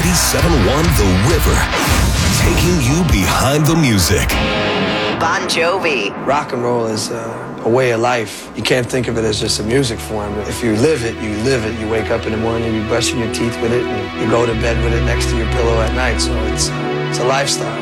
97.1 The River, taking you behind the music. Bon Jovi. Rock and roll is a way of life. You can't think of it as just a music form. If you live it, you live it. You wake up in the morning, you're brushing your teeth with it, and you go to bed with it next to your pillow at night. So it's a lifestyle.